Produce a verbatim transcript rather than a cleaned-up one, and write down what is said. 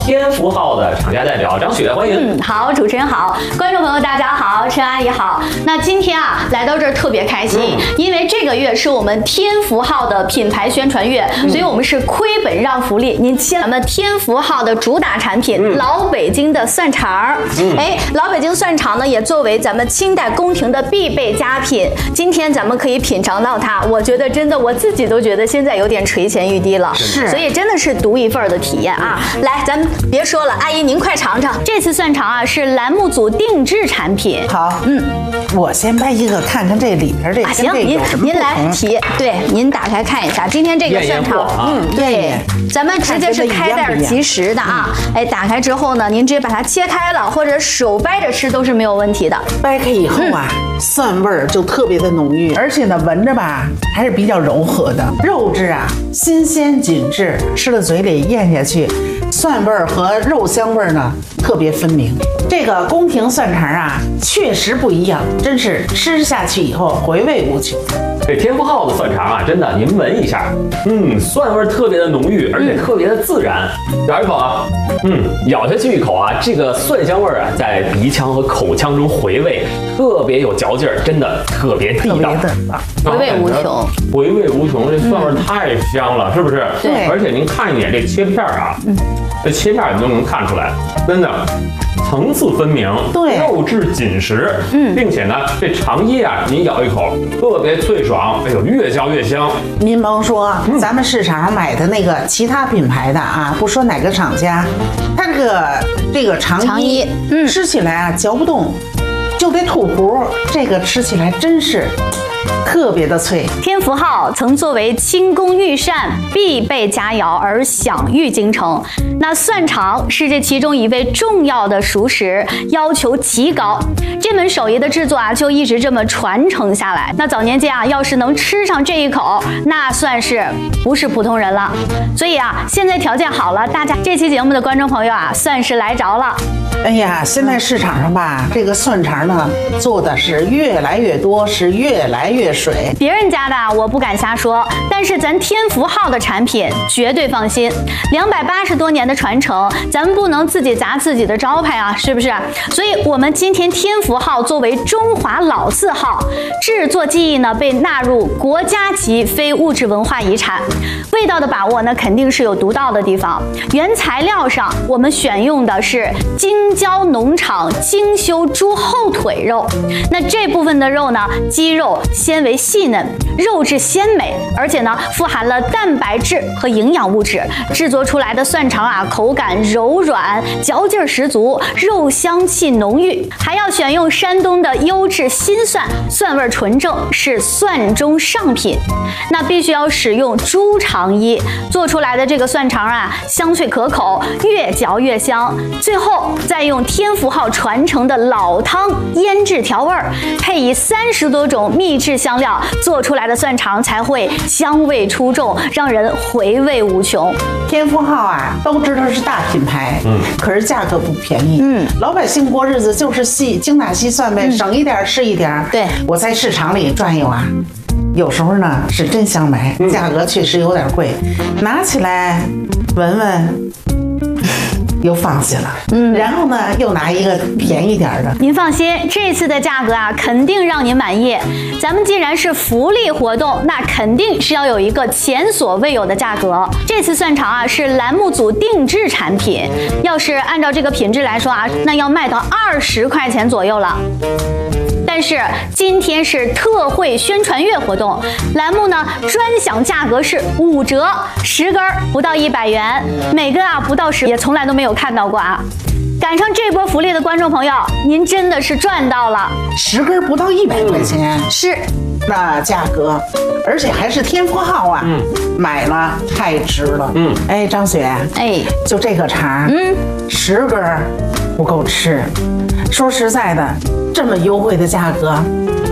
天福号的厂家代表张雪，欢迎。 嗯，好，主持人好，观众朋友大家好，陈阿姨好。那今天啊来到这儿特别开心，嗯、因为这个月是我们天福号的品牌宣传月，嗯、所以我们是亏本让福利。您签咱们天福号的主打产品、嗯、老北京的蒜肠，嗯、哎，老北京蒜肠呢也作为咱们清代宫廷的必备佳品，今天咱们可以品尝到它。我觉得真的我自己都觉得现在有点垂涎欲滴了， 是， 所以真的是独一份的体验啊！嗯、来，咱们别说了，阿姨您快尝尝，这次蒜肠啊是栏目组定制产品。 好，嗯，我先掰一个看看这里边这啊，行，您您来提，对，您打开看一下，今天这个蒜肠， 嗯， 对，咱们直接是开袋即食的啊，哎，打开之后呢，您直接把它切开了，或者手掰着吃都是没有问题的。 掰开以后啊，嗯、蒜味儿就特别的浓郁，而且呢，闻着吧还是比较柔和的，肉质啊新鲜紧致，吃到嘴里咽下去。蒜味儿和肉香味儿呢特别分明，这个宫廷蒜肠啊确实不一样，真是吃下去以后回味无穷。 这天福号的蒜肠啊，真的您闻一下，嗯，蒜味特别的浓郁，而且特别的自然。咬一口啊，嗯，咬下去一口啊，这个蒜香味啊，在鼻腔和口腔中回味，特别有嚼劲儿，真的特别地道， 回味无穷， 回味无穷。这蒜味太香了，嗯、是不是？ 对。 而且您看一眼这切片啊，嗯、这切片你都能看出来，真的。层次分明， 对， 肉质紧实，嗯，并且呢，这肠衣啊，您咬一口特别脆爽，哎呦，越嚼越香。 您甭说，嗯、咱们市场上买的那个其他品牌的啊，不说哪个厂家，它这个这个肠衣， 肠衣嗯、 吃起来啊嚼不动，就得吐糊，这个吃起来真是。特别的脆。 天福号曾作为清宫御膳必备佳肴而享誉京城。那蒜肠是这其中一味重要的熟食，要求极高。这门手艺的制作啊，就一直这么传承下来。那早年间啊，要是能吃上这一口，那算是不是普通人了。所以啊，现在条件好了，大家这期节目的观众朋友啊，算是来着了。 哎呀，现在市场上吧，这个蒜肠呢做的是越来越多，是越来越水。 别人家的我不敢瞎说，但是咱天福号的产品绝对放心。两百八十多年的传承，咱们不能自己砸自己的招牌啊，是不是？所以我们今天天福号作为中华老字号，制作技艺呢被纳入国家级非物质文化遗产。味道的把握呢肯定是有独到的地方。原材料上我们选用的是京郊农场精修猪后腿肉，那这部分的肉呢，肌肉纤维细嫩，肉质鲜美，而且呢富含了蛋白质和营养物质，制作出来的蒜肠啊，口感柔软，嚼劲十足，肉香气浓郁，还要选用山东的优质新蒜，蒜味纯正，是蒜中上品。那必须要使用猪肠衣做出来的这个蒜肠啊，香脆可口，越嚼越香。最后再用天福号传承的老汤腌制调味儿，配以三十多种秘制香料做出来的蒜肠才会香味出众，让人回味无穷。 天福号啊，都知道是大品牌，嗯，可是价格不便宜，嗯，老百姓过日子就是细精打细算呗，嗯、省一点是一点。 对， 我在市场里转悠啊，有时候呢是真想买，价格确实有点贵，嗯、拿起来闻闻。又放弃了，嗯，然后呢，又拿一个便宜点的。 您放心，这次的价格啊，肯定让您满意。咱们既然是福利活动，那肯定是要有一个前所未有的价格。这次蒜肠啊，是栏目组定制产品，要是按照这个品质来说啊，那要卖到二十块钱左右了。但是今天是特惠宣传月活动，栏目呢专享价格是五折，十根不到一百元，每根啊不到十，也从来都没有看到过啊。赶上这波福利的观众朋友，您真的是赚到了， 十根不到一百块钱， 嗯、是那价格，而且还是天福号啊，嗯，买了太值了，嗯，哎，张雪， 哎， 就这个肠，嗯，十根不够吃，说实在的。这么优惠的价格，